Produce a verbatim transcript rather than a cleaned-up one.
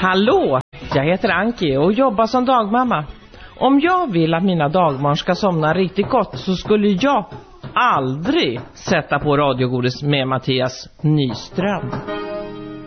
Hallå, jag heter Anki och jobbar som dagmamma. Om jag vill att mina dagbarn ska somna riktigt gott så skulle jag aldrig sätta på radiogodis med Mattias Nyström.